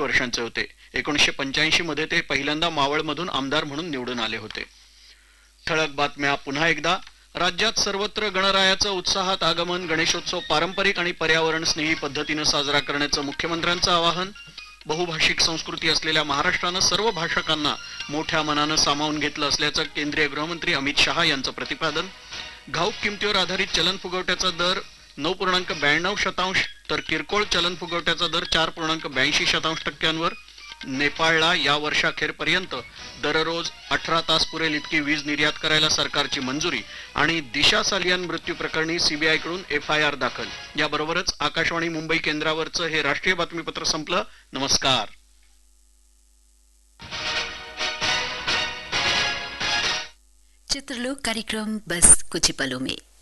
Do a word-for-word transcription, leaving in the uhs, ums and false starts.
वर्षांचे होते. एकोणीसशे पंच्याऐंशी मध्ये ते पहिल्यांदा मावळमधून आमदार म्हणून निवडून आले होते. ठळक बातम्या पुन्हा एकदा. राज्यात सर्वत्र गणरायाचं उत्साहात आगमन. गणेशोत्सव पारंपरिक आणि पर्यावरण स्नेही पद्धतीनं साजरा करण्याचं मुख्यमंत्र्यांचं आवाहन. बहुभाषिक संस्कृती असलेल्या महाराष्ट्रानं सर्व भाषकांना मोठ्या मनानं सामावून घेतलं असल्याचं केंद्रीय गृहमंत्री अमित शहा यांचं प्रतिपादन. घाऊक किमतीवर आधारित चलन फुगवट्याचा दर नऊ पूर्णांक ब्याण्णव शतांश तर किरकोळ चलन फुगवट्याचा दर चार पूर्णांक ब्याऐंशी शतांश टक्क्यांवर. नेपाळला या वर्षाखेरपर्यंत दररोज अठरा तास पुरेल इतकी वीज निर्यात करायला सरकारची मंजुरी. आणि दिशा सालियन मृत्यू प्रकरणी सीबीआय कडून एफ आय आर दाखल. याबरोबरच आकाशवाणी मुंबई केंद्रावरचं हे राष्ट्रीय बातमीपत्र संपलं. नमस्कार. चित्रलोक कार्यक्रम बस कुछ ही पलों में.